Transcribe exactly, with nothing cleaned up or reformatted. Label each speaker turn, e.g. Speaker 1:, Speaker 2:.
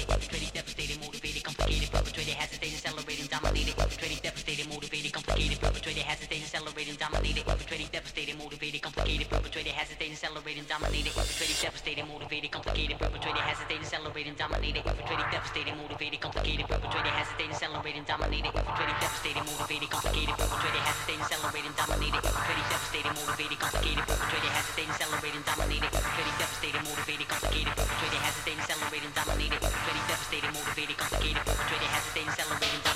Speaker 1: Perpetrated, devastated, motivated, complicated, perpetrated, hesitating, accelerating, dominated, perpetrated, devastated, motivated, complicated, perpetrated, hesitating, accelerating, dominated, perpetrated, devastated, motivated, complicated, perpetrated, hesitating, accelerating, dominated, perpetrated, devastated, motivated, complicated, perpetrated, hesitating, accelerating, dominated, perpetrated, devastated, motivated, complicated, perpetrated, hesitating, accelerating, dominated, perpetrated, devastated, motivated, complicated, perpetrated, hesitating, accelerating, dominated, perpetrated, devastated, motivated, complicated, perpetrated, hesitating, accelerating, dominated, perpetrated, devastated, motivated, complicated.